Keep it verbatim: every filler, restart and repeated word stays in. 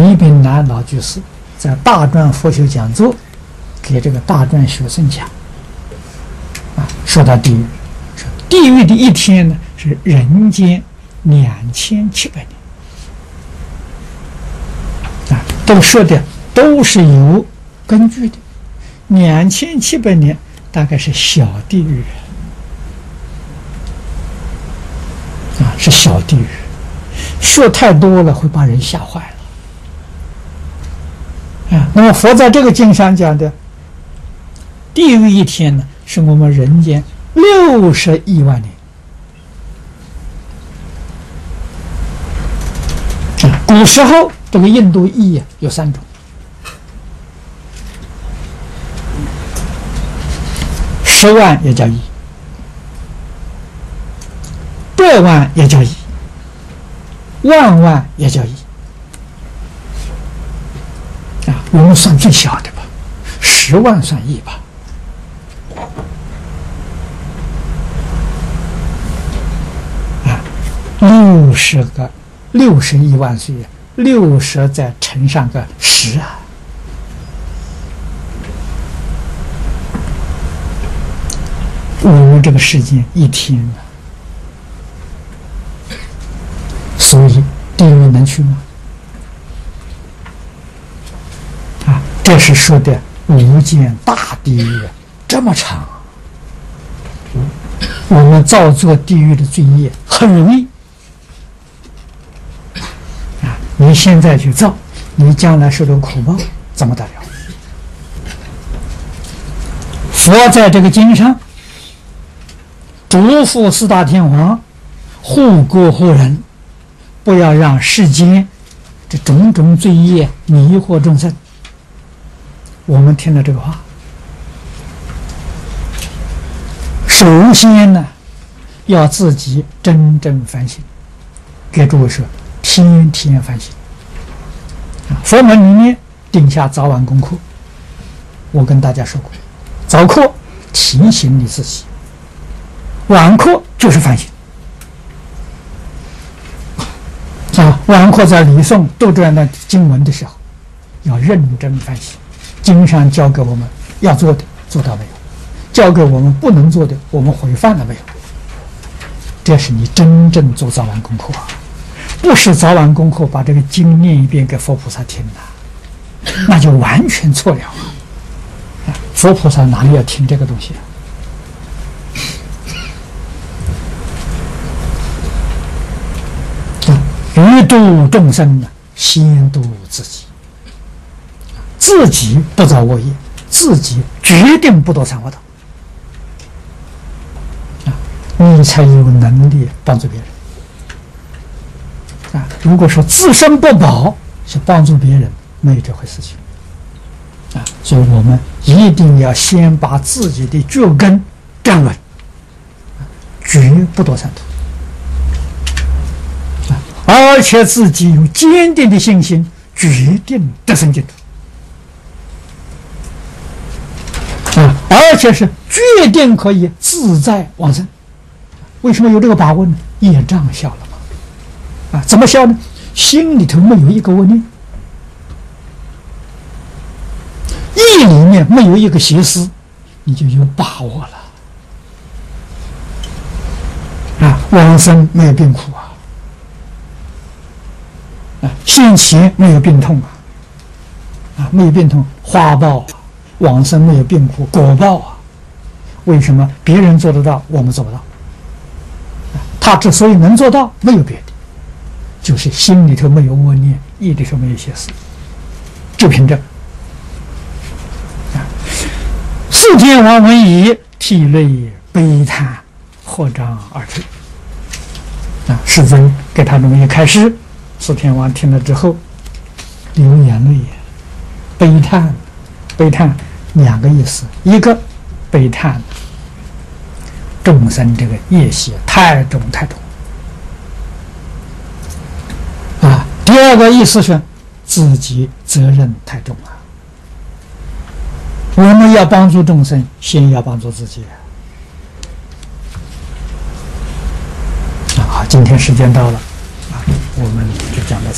李炳南老居士在大专佛学讲座给这个大专学生讲啊，说到地狱，说地狱的一天呢是人间两千七百年啊，都说的都是有根据的。两千七百年大概是小地狱啊，是小地狱，说太多了会把人吓坏了啊。那么佛在这个经上讲的地狱一天呢，是我们人间六十亿万年。啊，古时候这个印度亿啊有三种，十万也叫亿，百万也叫亿，万万也叫亿。啊，我们算最小的吧，十万算亿吧。啊，六十个，六十亿万岁，六十再乘上个十啊。我们这个世界一天啊，所以地狱能去吗？啊，这是说的无间大地狱这么长，我们造作地狱的罪业很容易啊！你现在去造，你将来受的苦报怎么得了？佛在这个经上嘱咐四大天王护国护人，不要让世间这种种罪业迷惑众生。我们听了这个话，首先呢要自己真正反省，给诸位说天天反省啊。佛门里面定下早晚功课，我跟大家说过，早课提醒你自己，晚课就是反省啊。晚课在礼诵读这样的经文的时候，要认真反省。经上教给我们要做的做到没有？教给我们不能做的，我们违反了没有？这是你真正做早晚功课啊！不是早晚功课把这个经念一遍给佛菩萨听了，那就完全错了啊！佛菩萨哪里要听这个东西啊？欲度众生呢，先度自己。自己不造恶业，自己决定不堕三恶道啊，你才有能力帮助别人啊。如果说自身不保，去帮助别人，没有这回事情啊。所以我们一定要先把自己的脚跟站稳，绝不堕三途啊，而且自己有坚定的信心，决定得生净土。啊，而且是决定可以自在往生。为什么有这个把握呢？业障消了嘛。啊，怎么消呢？心里头没有一个恶念，意里面没有一个邪思，你就有把握了。啊，往生没有病苦啊，啊，现前没有病痛啊，啊，没有病痛，花报啊。往生没有病苦，果报啊！为什么别人做得到，我们做不到？他之所以能做到，没有别的，就是心里头没有恶念，意里头没有邪思，就凭这个。四天王闻已，涕泪悲叹，合掌而退。啊，世尊给他这么一开示，四天王听了之后，流眼泪，悲叹，悲叹。两个意思，一个悲叹众生这个业习太重太重啊，第二个意思是自己责任太重了。我们要帮助众生，先要帮助自己啊。好，今天时间到了啊，我们就讲到此。